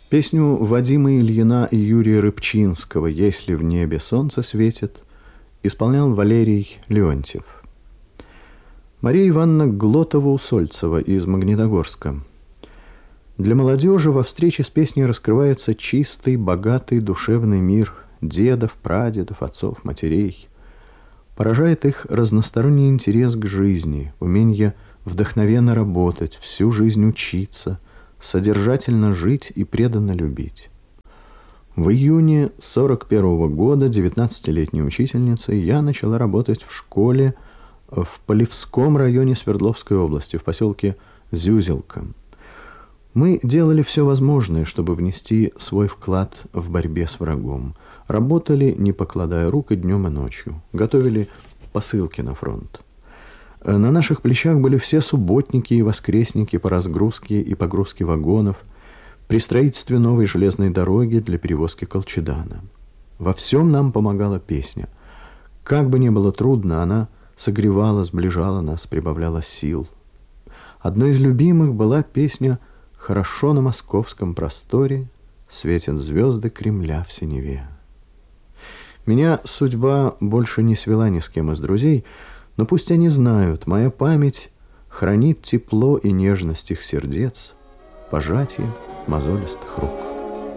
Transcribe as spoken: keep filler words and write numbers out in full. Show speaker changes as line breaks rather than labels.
Песню Вадима Ильина и Юрия Рыбчинского «Если в небе солнце светит» исполнял Валерий Леонтьев. Мария Ивановна Глотова-Усольцева из Магнитогорска. Для молодежи во встрече с песней раскрывается чистый, богатый душевный мир дедов, прадедов, отцов, матерей. Поражает их разносторонний интерес к жизни, умение вдохновенно работать, всю жизнь учиться, содержательно жить и преданно любить. В июне сорок первого года девятнадцатилетней учительницей я начала работать в школе в Полевском районе Свердловской области, в поселке Зюзелка. Мы делали все возможное, чтобы внести свой вклад в борьбе с врагом. Работали, не покладая рук, и днем, и ночью. Готовили посылки на фронт. На наших плечах были все субботники и воскресники по разгрузке и погрузке вагонов, при строительстве новой железной дороги для перевозки колчедана. Во всем нам помогала песня. Как бы ни было трудно, она согревала, сближала нас, прибавляла сил. Одной из любимых была песня «Хорошо на московском просторе светят звезды Кремля в синеве». Меня судьба больше не свела ни с кем из друзей, но пусть они знают, моя память хранит тепло и нежность их сердец, пожатие мозолистых рук.